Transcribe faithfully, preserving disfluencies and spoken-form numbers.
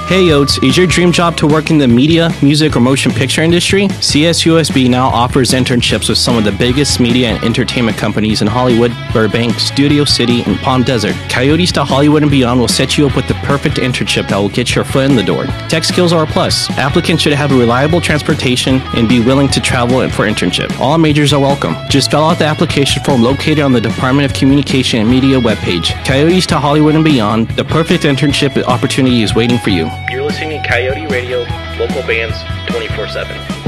Hey Oates, is your dream job to work in the media, music, or motion picture industry? C S U S B now offers internships with some of the biggest media and entertainment companies in Hollywood, Burbank, Studio City, and Palm Desert. Coyotes to Hollywood and Beyond will set you up with the perfect internship that will get your foot in the door. Tech skills are a plus. Applicants should have reliable transportation and be willing to travel for internship. All majors are welcome. Just fill out the application form located on the Department of Communication and Media webpage. Coyotes to Hollywood and Beyond, the perfect internship opportunity is waiting for you. You're listening to Coyote Radio, local bands, twenty-four seven.